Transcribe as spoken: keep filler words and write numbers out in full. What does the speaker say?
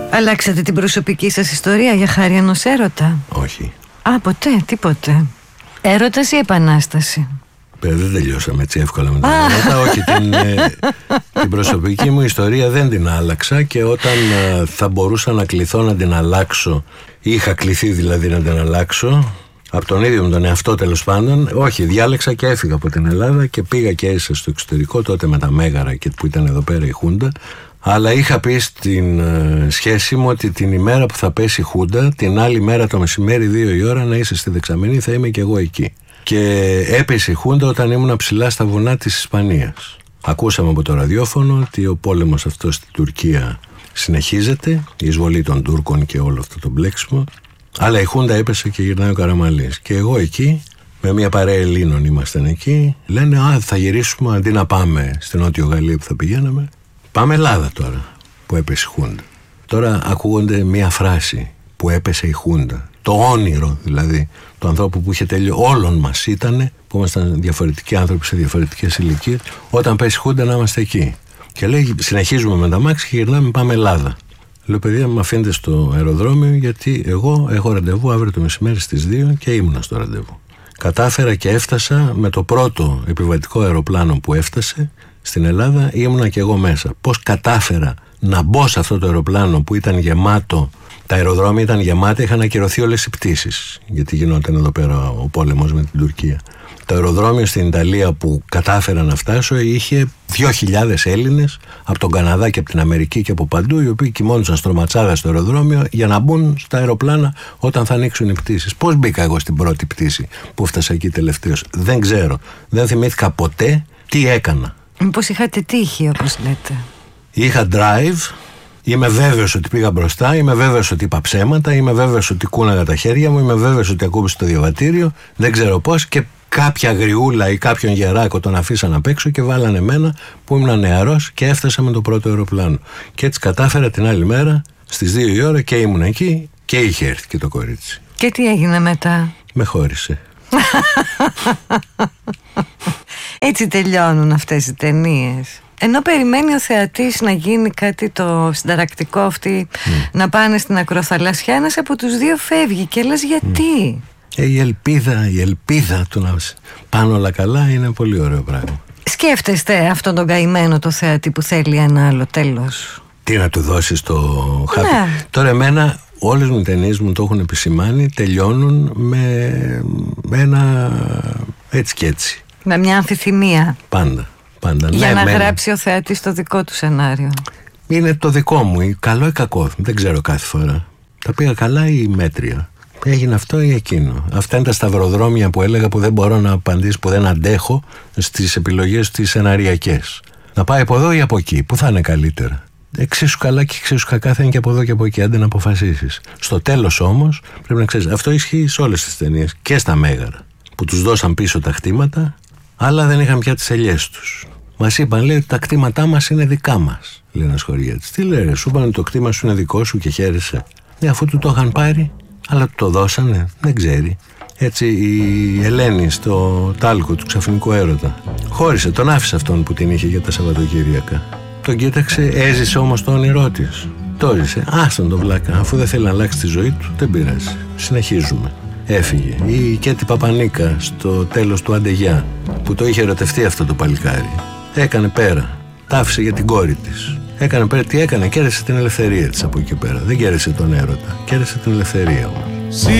Αλλάξατε την προσωπική σας ιστορία για χάρη ενός έρωτα? Όχι. Α, ποτέ, τίποτε. Έρωτας ή επανάσταση? Παι, δεν τελειώσαμε έτσι εύκολα με τον έρωτα. Όχι, την, ε, την προσωπική μου ιστορία δεν την άλλαξα, και όταν ε, θα μπορούσα να κληθώ να την αλλάξω, είχα κληθεί δηλαδή να την αλλάξω, από τον ίδιο με τον εαυτό τέλος πάντων, όχι, διάλεξα και έφυγα από την Ελλάδα και πήγα και έζησα στο εξωτερικό, τότε με τα Μέγαρα και που ήταν εδώ πέρα η Χούντα. Αλλά είχα πει στην ε, σχέση μου ότι την ημέρα που θα πέσει η Χούντα, την άλλη μέρα το μεσημέρι, δύο η ώρα, να είσαι στη Δεξαμενή, θα είμαι και εγώ εκεί. Και έπεσε η Χούντα όταν ήμουν ψηλά στα βουνά της Ισπανίας. Ακούσαμε από το ραδιόφωνο ότι ο πόλεμος αυτός στην Τουρκία συνεχίζεται, η εισβολή των Τούρκων και όλο αυτό το μπλέξιμο. Αλλά η Χούντα έπεσε και γυρνάει ο Καραμανλής. Και εγώ εκεί, με μια παρέα Ελλήνων ήμασταν εκεί, λένε «Α, θα γυρίσουμε, αντί να πάμε στην Νότιο Γαλλία που θα πηγαίναμε, πάμε Ελλάδα τώρα που έπεσε η Χούντα». Τώρα ακούγονται μια φράση, που έπεσε η Χούντα. Το όνειρο δηλαδή του ανθρώπου που είχε τελειώσει, όλων μας ήτανε, που ήμασταν διαφορετικοί άνθρωποι σε διαφορετικές ηλικίες, όταν πέσει η Χούντα να είμαστε εκεί. Και λέει, συνεχίζουμε με τα μάξι και γυρνάμε, πάμε Ελλάδα. Λέω, παιδιά, με αφήνετε στο αεροδρόμιο, γιατί εγώ έχω ραντεβού αύριο το μεσημέρι στις δύο και ήμουνα στο ραντεβού. Κατάφερα και έφτασα με το πρώτο επιβατικό αεροπλάνο που έφτασε στην Ελλάδα, ήμουνα και εγώ μέσα. Πώς κατάφερα να μπω σε αυτό το αεροπλάνο που ήταν γεμάτο, τα αεροδρόμια ήταν γεμάτα, είχαν ακυρωθεί όλες οι πτήσεις, γιατί γινόταν εδώ πέρα ο πόλεμος με την Τουρκία. Το αεροδρόμιο στην Ιταλία που κατάφερα να φτάσω είχε δύο χιλιάδες Έλληνες από τον Καναδά και από την Αμερική και από παντού, οι οποίοι κοιμόντουσαν στρωματσάδα στο αεροδρόμιο για να μπουν στα αεροπλάνα όταν θα ανοίξουν οι πτήσεις. Πώς μπήκα εγώ στην πρώτη πτήση που έφτασα εκεί τελευταίως? Δεν ξέρω. Δεν θυμήθηκα ποτέ τι έκανα. Μήπως είχατε τύχη, όπως λέτε? Είχα drive. Είμαι βέβαιος ότι πήγα μπροστά, είμαι βέβαιος ότι είπα ψέματα, είμαι βέβαιος ότι κούναγα τα χέρια μου, είμαι βέβαιος ότι ακούμπησε το διαβατήριο, δεν ξέρω πώς, και κάποια γριούλα ή κάποιον γεράκο τον αφήσαν απ' έξω και βάλανε εμένα που ήμουν νεαρός και έφτασα με το πρώτο αεροπλάνο. Και έτσι κατάφερα την άλλη μέρα στις δύο η ώρα και ήμουν εκεί και είχε έρθει και το κορίτσι. Και τι έγινε μετά? Με χώρισε. Έτσι τελειώνουν αυτές οι ταινίες. Ενώ περιμένει ο θεατής να γίνει κάτι το συνταρακτικό, αυτή mm. να πάνε στην ακροθαλασσιά, ένας από τους δύο φεύγει και λες γιατί? Mm. Ε, η ελπίδα, η ελπίδα του να πάνε όλα καλά είναι πολύ ωραίο πράγμα. Σκέφτεστε αυτόν τον καημένο το θεατή που θέλει ένα άλλο τέλος? Τι να του δώσεις το happy? Ναι. Τώρα εμένα όλες μου οι ταινίες μου το έχουν επισημάνει, τελειώνουν με, με ένα έτσι και έτσι. Με μια αμφιθυμία. Πάντα. Πάντα. Για ναι, να μένα. γράψει ο θεατής το δικό του σενάριο. Είναι το δικό μου, καλό ή κακό, δεν ξέρω κάθε φορά. Τα πήγα καλά ή μέτρια? Έγινε αυτό ή εκείνο? Αυτά είναι τα σταυροδρόμια που έλεγα, που δεν μπορώ να απαντήσω, που δεν αντέχω στις επιλογές τις σεναριακές. Να πάει από εδώ ή από εκεί, που θα είναι καλύτερα? Εξίσου καλά και εξίσου κακά θα είναι και από εδώ και από εκεί, άντε να αποφασίσεις. Στο τέλος όμως πρέπει να ξέρεις, αυτό ισχύει σε όλες τις ταινίες και στα Μέγαρα, που τους δώσαν πίσω τα χτήματα, αλλά δεν είχαν πια τις ελιές τους. Μας είπαν, λέει, ότι τα κτήματά μας είναι δικά μας. Λέει ένας χωριέτης. Τι λέει, ρε, σου είπαν ότι το κτήμα σου είναι δικό σου και χαίρεσαι? Ναι, αφού του το είχαν πάρει, αλλά του το δώσανε, δεν ξέρει. Έτσι η Ελένη στο Τάλκο του Ξαφνικού Έρωτα χώρισε, τον άφησε αυτόν που την είχε για τα Σαββατοκύριακα. Τον κοίταξε, έζησε όμως το όνειρό της. Το έζησε, άστον το βλάκα, αφού δεν θέλει να αλλάξει τη ζωή του, δεν πειράζει. Συνεχίζουμε. Έφυγε. Η Κέτη Παπανίκα στο τέλος του Αντεγιά, που το είχε ερωτευτεί αυτό το παλικάρι. Έκανε πέρα. Τα άφησε για την κόρη της. Έκανε πέρα, τι έκανε? Κέρδισε την ελευθερία της από εκεί πέρα. Δεν κέρδισε τον έρωτα. Κέρδισε την ελευθερία όμως.